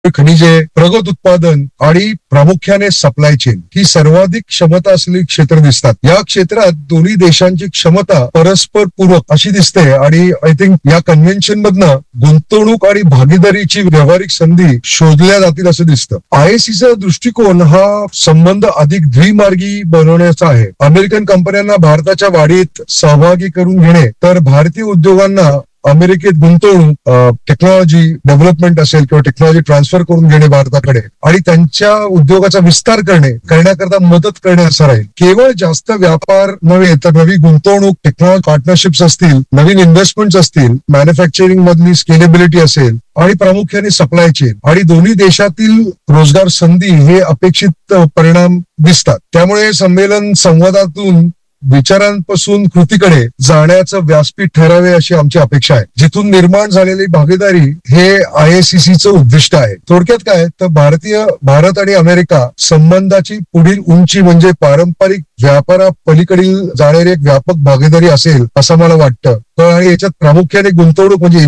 खनिजे, प्रगत उत्पादन आणि प्रामुख्याने सप्लाय चेन ही सर्वाधिक क्षमता असलेली क्षेत्र दिसतात. या क्षेत्रात दोन्ही देशांची क्षमता परस्पर पूरक अशी दिसते आणि आय थिंक या कन्व्हेन्शन मधनं गुंतवणूक आणि भागीदारीची व्यावहारिक संधी शोधल्या जातील असं दिसतं. IACचा दृष्टिकोन हा संबंध अधिक द्विमार्गी बनवण्याचा आहे. अमेरिकन कंपन्यांना भारताच्या वाढीत सहभागी करून घेणे, तर भारतीय उद्योगांना अमेरिकेत गुंतवणूक, टेक्नॉलॉजी डेव्हलपमेंट असेल किंवा टेक्नॉलॉजी ट्रान्सफर करून घेणे भारताकडे आणि त्यांच्या उद्योगाचा विस्तार करण्याकरता मदत करणे असं राहील. केवळ जास्त व्यापार नव्हे तर नवी गुंतवणूक, टेक्नॉलॉजी पार्टनरशिप्स असतील, नवीन इन्व्हेस्टमेंट्स असतील, मॅन्युफॅक्चरिंग मधली स्केलेबिलिटी असेल आणि प्रामुख्याने सप्लाय चेन आणि दोन्ही देशातील रोजगार संधी हे अपेक्षित परिणाम दिसतात. त्यामुळे संमेलन संवादातून विचारांपासून कृतीकडे जाण्याचं व्यासपीठ ठरावे अशी आमची अपेक्षा आहे, जिथून निर्माण झालेली भागीदारी हे IACCचं उद्दिष्ट आहे. थोडक्यात काय तर भारत आणि अमेरिका संबंधाची पुढील उंची म्हणजे पारंपरिक व्यापारापलीकडील जाणारी एक व्यापक भागीदारी असेल असं मला वाटतं. आणि याच्यात प्रामुख्याने गुंतवणूक म्हणजे